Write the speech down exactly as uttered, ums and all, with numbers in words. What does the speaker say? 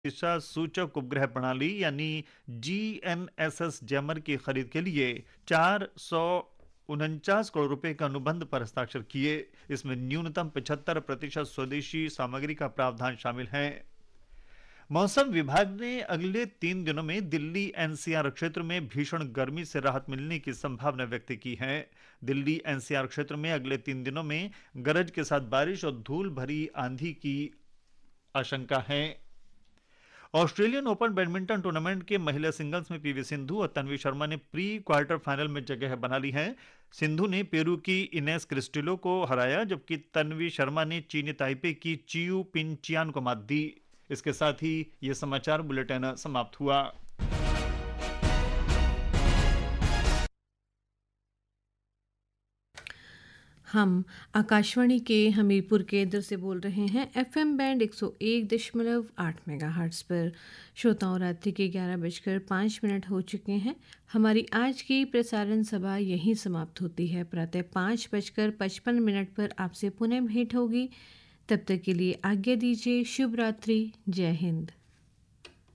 दिशा सूचक उपग्रह प्रणाली यानी G N S S jammer की खरीद के लिए चार सौ उनचास करोड़ रुपए का अनुबंध पर हस्ताक्षर किए। इसमें न्यूनतम पचहत्तर प्रतिशत स्वदेशी सामग्री का प्रावधान शामिल है। मौसम विभाग ने अगले तीन दिनों में दिल्ली एन सी आर क्षेत्र में भीषण गर्मी से राहत मिलने की संभावना व्यक्त की है। दिल्ली एन सी आर क्षेत्र में अगले तीन दिनों में गरज के साथ बारिश और धूल भरी आंधी की आशंका है। ऑस्ट्रेलियन ओपन बैडमिंटन टूर्नामेंट के महिला सिंगल्स में पीवी सिंधु और तन्वी शर्मा ने प्री क्वार्टर फाइनल में जगह बना ली है। सिंधु ने पेरू की इनेस क्रिस्टिलो को हराया, जबकि तन्वी शर्मा ने चीनी ताइपे की चियू पिंचियान को मात दी। इसके साथ ही यह समाचार बुलेटिन समाप्त हुआ। हम आकाशवाणी के हमीरपुर केंद्र से बोल रहे हैं एफएम बैंड एक सौ एक दशमलव आठ मेगाहर्ट्ज़ पर। श्रोताओं, रात्रि के ग्यारह बजकर पाँच मिनट हो चुके हैं। हमारी आज की प्रसारण सभा यहीं समाप्त होती है। प्रातः पाँच बजकर पचपन मिनट पर आपसे पुनः भेंट होगी। तब तक के लिए आज्ञा दीजिए। शुभ रात्रि। जय हिंद।